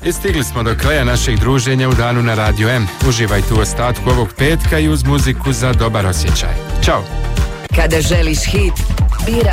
I stigli smo do kraja našeg druženja u danu na Radio M. Uživajte u ostatku ovog petka i uz muziku za dobar osjećaj. Ćao! Kada želiš hit, bira